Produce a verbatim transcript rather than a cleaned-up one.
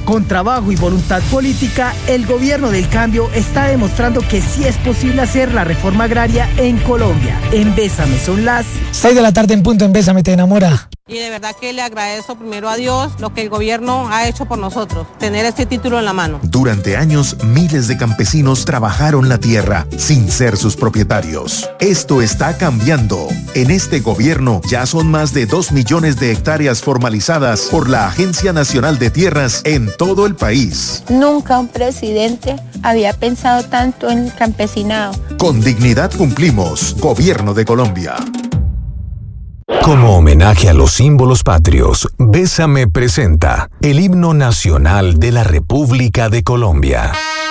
Con trabajo y voluntad política, el gobierno del cambio está demostrando que sí es posible hacer la reforma agraria en Colombia. En Bésame son las seis de la tarde en punto. En Bésame te enamora. Y de verdad que le agradezco primero a Dios lo que el gobierno ha hecho por nosotros, tener este título en la mano. Durante años, miles de campesinos trabajaron la tierra sin ser sus propietarios. Esto está cambiando. En este gobierno ya son más de dos millones de hectáreas formalizadas por la Agencia Nacional de Tierras en todo el país. Nunca un presidente había pensado tanto en el campesinado. Con dignidad cumplimos. Gobierno de Colombia. Como homenaje a los símbolos patrios, Bésame presenta el himno nacional de la República de Colombia.